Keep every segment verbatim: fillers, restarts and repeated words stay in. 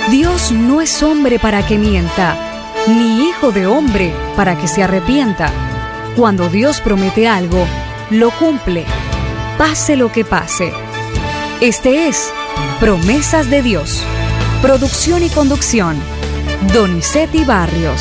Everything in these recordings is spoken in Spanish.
Dios no es hombre para que mienta, ni hijo de hombre para que se arrepienta. Cuando Dios promete algo, lo cumple, pase lo que pase. Este es Promesas de Dios. Producción y conducción, Donizetti Barrios.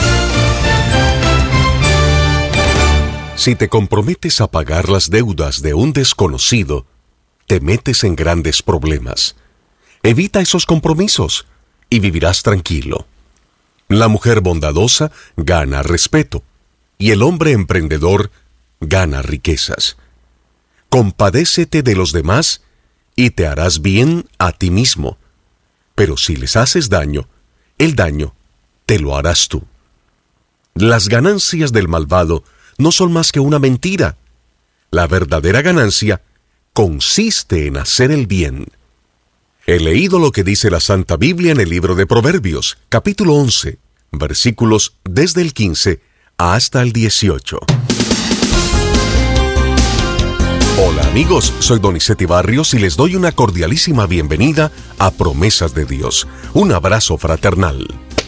Si te comprometes a pagar las deudas de un desconocido, te metes en grandes problemas. Evita esos compromisos y vivirás tranquilo. La mujer bondadosa gana respeto y el hombre emprendedor gana riquezas. Compadécete de los demás y te harás bien a ti mismo. Pero si les haces daño, el daño te lo harás tú. Las ganancias del malvado no son más que una mentira. La verdadera ganancia consiste en hacer el bien. He leído lo que dice la Santa Biblia en el libro de Proverbios, capítulo once, versículos desde el quince hasta el dieciocho. Hola amigos, soy Donizetti Barrios y les doy una cordialísima bienvenida a Promesas de Dios. Un abrazo fraternal.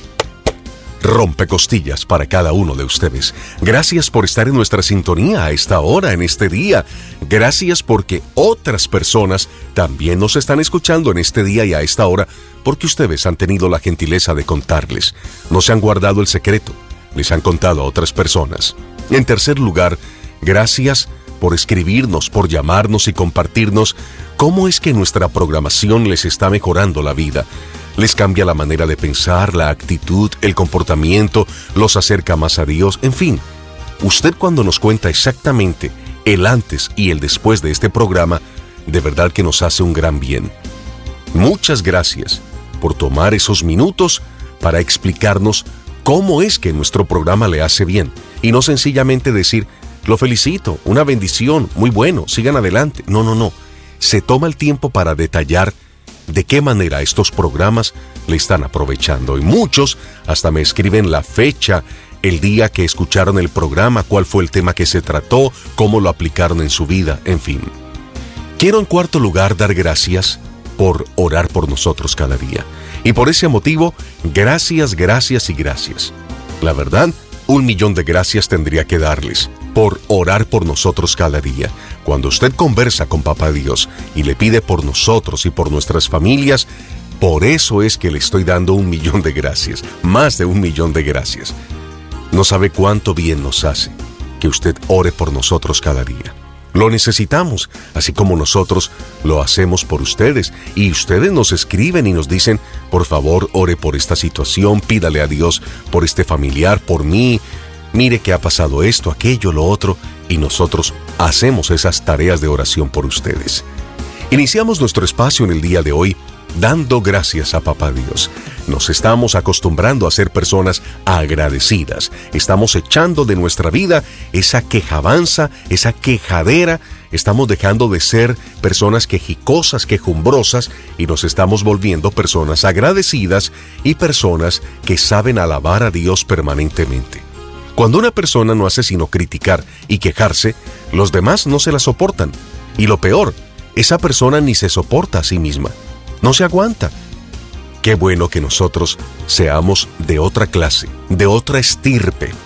Rompecostillas para cada uno de ustedes. Gracias por estar en nuestra sintonía a esta hora, en este día. Gracias porque otras personas también nos están escuchando en este día y a esta hora, porque ustedes han tenido la gentileza de contarles. No se han guardado el secreto, les han contado a otras personas. En tercer lugar, gracias por escribirnos, por llamarnos y compartirnos cómo es que nuestra programación les está mejorando la vida. Les cambia la manera de pensar, la actitud, el comportamiento, los acerca más a Dios, en fin. Usted cuando nos cuenta exactamente el antes y el después de este programa, de verdad que nos hace un gran bien. Muchas gracias por tomar esos minutos para explicarnos cómo es que nuestro programa le hace bien y no sencillamente decir, lo felicito, una bendición, muy bueno, sigan adelante. No, no, no. Se toma el tiempo para detallar de qué manera estos programas le están aprovechando. Y muchos hasta me escriben la fecha, el día que escucharon el programa, cuál fue el tema que se trató, cómo lo aplicaron en su vida, en fin. Quiero en cuarto lugar dar gracias por orar por nosotros cada día. Y por ese motivo, gracias, gracias y gracias. La verdad, un millón de gracias tendría que darles por orar por nosotros cada día. Cuando usted conversa con Papá Dios y le pide por nosotros y por nuestras familias, por eso es que le estoy dando un millón de gracias, más de un millón de gracias. No sabe cuánto bien nos hace que usted ore por nosotros cada día. Lo necesitamos, así como nosotros lo hacemos por ustedes. Y ustedes nos escriben y nos dicen, por favor, ore por esta situación, pídale a Dios por este familiar, por mí. Mire que ha pasado esto, aquello, lo otro, y nosotros hacemos esas tareas de oración por ustedes. Iniciamos nuestro espacio en el día de hoy dando gracias a Papá Dios. Nos estamos acostumbrando a ser personas agradecidas. Estamos echando de nuestra vida esa quejabanza, esa quejadera. Estamos dejando de ser personas quejicosas, quejumbrosas, y nos estamos volviendo personas agradecidas y personas que saben alabar a Dios permanentemente. Cuando una persona no hace sino criticar y quejarse, los demás no se la soportan. Y lo peor, esa persona ni se soporta a sí misma. No se aguanta. Qué bueno que nosotros seamos de otra clase, de otra estirpe,